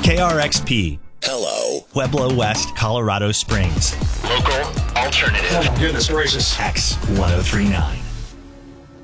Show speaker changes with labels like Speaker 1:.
Speaker 1: KRXP.
Speaker 2: Hello.
Speaker 1: Pueblo West, Colorado Springs.
Speaker 2: Local alternative.
Speaker 3: Oh, goodness gracious.
Speaker 1: X1039.